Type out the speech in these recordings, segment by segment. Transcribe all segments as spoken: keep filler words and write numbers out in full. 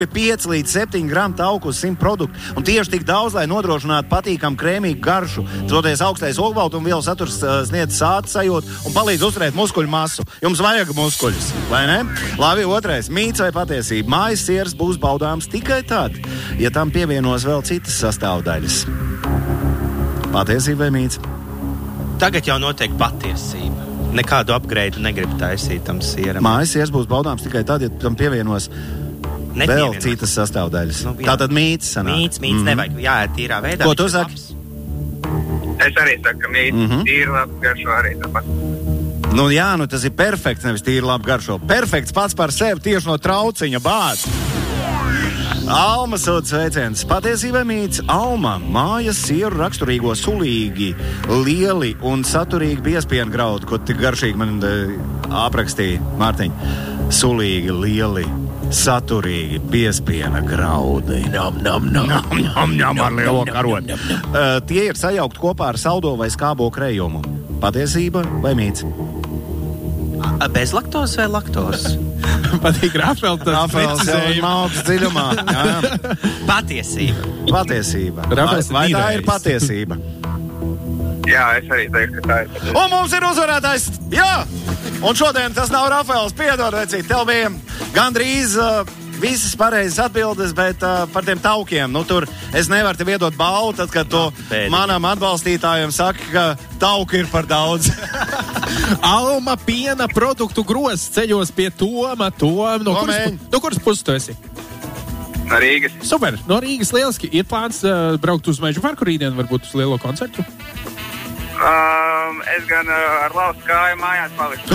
pieci līdz septiņi gramu tauku uz simt produktu. Un tieši tik daudz, lai nodrošinātu patīkamu krēmīgu garšu. Toties augstais ogbaltumvielu saturs sniedz sāta sajūtu un palīdz uzturēt muskuļu masu. Jums vajag muskuļus, vai ne? Labi, otrais. Mīts vai patiesība? Mājas sieras būs baudāms tikai tad, ja tam pievienos vēl citas sastāvdaļas. Patiesība vai mīts? Tagad jau notiek patiesība. Nekādu upgrade negribu taisīt tam sieram. Mājas sieras būs baudāms tikai tad, ja tam pievienos vēl citas sastāvdaļas. Nu, Tātad mīts sanāk. Mīts, mīts, mm. nevajag. Jā, tīrā veidā. Ko tu saki? Es arī saku, ka mīts, mm-hmm. tīri labi garšo arī tāpat. Nu jā, nu tas ir perfekts, nevis tīri labi garšo. Perfekts pats par sevi tieši no trauciņa bāz. Alma sūta sveiciens. Patiesībā mīts Alma. Mājas sieru raksturīgo sulīgi, lieli un saturīgi piespienu graudu, ko tik garšīgi man uh, aprakstīja Mārtiņa. Sulīgi, lieli, saturīgi piespiena graudi. Nam, nam, nam, nam, nam, nam ar lielo karotu. Uh, tie ir sajaukt kopā ar saldo vai skābo krējumu. Patiesība vai mīts? A, bez laktozes vai laktozes? Patīk Rafēl, tas Rafēls jau ir naudas dziļumā. Jā. Patiesība. Patiesība. Rafēls vai, vai tā mīrējis. ir patiesība? Jā, es arī teiktu, ka tā ir patiesība. Un mums ir uzvarētājs! Jā! Un šodien tas nav Rafēls, piedod, vecīt, tev bija gandrīz uh, visas pareizas atbildes, bet uh, par tiem taukiem, nu tur es nevaru tev iedot balvu, tad, kad tu Pēdi. manam atbalstītājiem saki, ka tauki ir par daudz. Alma piena produktu grozs ceļos pie Toma. Toma, no Tomēņ. kuras, no kuras puses tu esi? No Rīgas. Super, no Rīgas lieliski. Ir plāns uh, braukt uz Mežu parku rītdien, varbūt uz lielo koncertu? Um, es gan uh, ar laustu kāju mājās palikšu.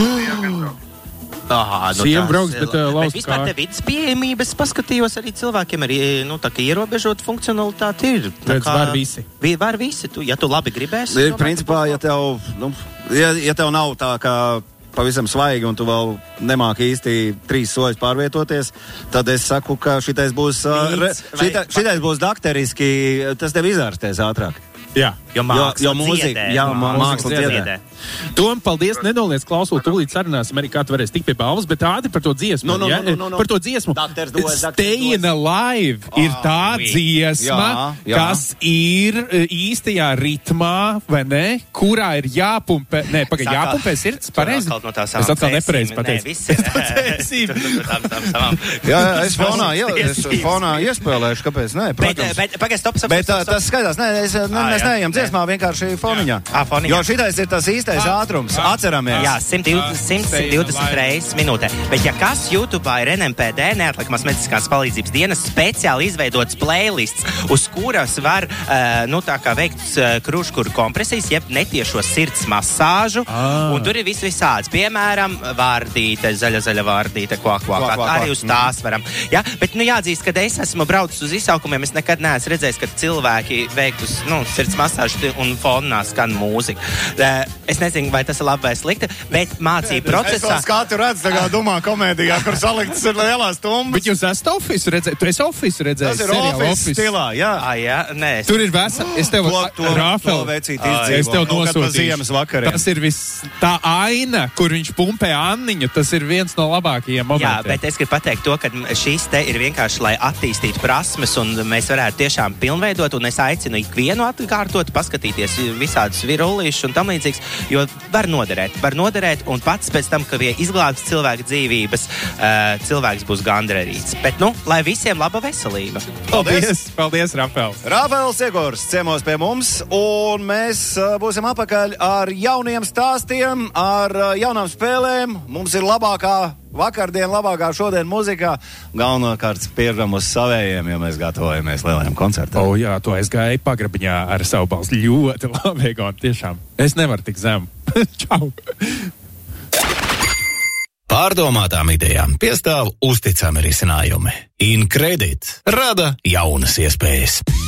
Aha, Sieva tās brauks, ir bet, labi. uh, laust Bet vispār kā- te vidas pieejamības paskatījos arī cilvēkiem arī, nu, tā kā ierobežot funkcionalitāti ir. Tā Redz, var visi. Vi, var visi, tu, ja tu labi gribēsi. Ir domāju, principā, ja tev, nu, ja, ja tev nav tā kā pavisam svaigi un tu vēl nemāki īsti trīs soļus pārvietoties, tad es saku, ka šitais būs, uh, re, Mīts vai- šita, šitais būs dakteriski, tas tev izārstēs ātrāk. Jā. Jo māksla jo mūzika, dziedē. jā, mā- māksla dziedē. dziedē. Tom, paldies, nenoliec klausot, tūlīt sarunāsim arī, kā tu varēsi tikt pie balvas, bet ātri par to dziesmu. Nu, nu, ja? nu, nu, nu. Par to dziesmu. Dakters dos, dakters Stay dos. Alive ir tā oui. dziesma, Jā, jā. kas ir e, īstajā ritmā, vai ne? Kurā ir jāpumpē, nē, pagaid, atkal- jāpumpē sirds, pareizi? Atkal no tās Es atkal nepareizi Nē, pateicu. viss ir. Patiesība. Tur, tur, tam, tam, savām. Jā, jā, es fonā, jā, es Tiesības. fonā iespēlēšu, kāpēc nē, Bet, protams. bet, pagaid, stop, stop, Bet stop, tā, stop. tas skaidrs, nē, es, ne, Ā, mēs jā. neejam dziesmā, vienkārši foniņā. Ā, foniņā. Jo šitais ir tas īstais ātrums, atceramies. Jā, simt divdesmit reizes minūtē. Bet, ja kas YouTube ir N M P D, neatlikamās medicīniskās palīdzības dienas, speciāli izveidots playlists, uz kuras var, uh, nu, tā kā veikt uh, kruškuru kompresijas, jeb netiešo sirds masāžu. Ah. Un tur ir viss visāds. Piemēram, vārdīte, zaļa, zaļa vārdīte, ko, ko, Kvak, ko. kvak, Arī uz tās varam. Ja? Bet, nu, jāatzīst, kad es esmu braucis uz izsaukumiem, es nekad neesmu redzējis, ka cilvēki veiktus, nu, sirds masāžu un fonā skan mūzika. Uh, es nezinu, vai tas ir labi vai slikti, bet mācību procesā... Es to skatu redzu, tā kā domā komēdijā, kur saliktas ir lielās tumbas. Bet jūs esat ofisu redzējis? Tu esi ofisu redzējis? Tas ir seriālu office stilā, jā. Ah, jā, nē, es... Tur ir vesel. Es tev, To, to, Rafel, to vecīt Ā, izdzīvo. es tev Nu, kad pa nosūtīšu. ziemas vakariem. Tas ir viss, tā aina, kur viņš pumpē Anniņu, tas ir viens no labākajiem Jā, momentiem. bet es gribu pateikt to, ka šis te ir vienkārši, lai attīstītu prasmes un mēs varētu tiešām pilnveidot, un es aicinu ikvienu atkārtot, paskatīties visādus virulīšus un tam līdzīgs, jo var noderēt, var noderēt, un pats pēc tam, ka bija izglābts cilvēka dzīvības, uh, cilvēks būs gandarīts. Bet, nu, lai visiem laba veselība. Paldies, paldies, Rafel. Rafēls Iegors ciemos pie mums, un mēs uh, būsim apakaļ ar jauniem stāstiem, ar uh, jaunām spēlēm. Mums ir labākā vakardiena, labākā šodien muzikā. Galvenokārt pieram uz savējiem, jo mēs gatavojamies lielajam koncertam. O, jā, to es gāju pagrabiņā ar savu balsi. Ļoti labi, Egon, tiešām. Es nevaru tik zemu. Čau! Pārdomātām idejām piestāv uzticami risinājumi. InCredit rada jaunas iespējas.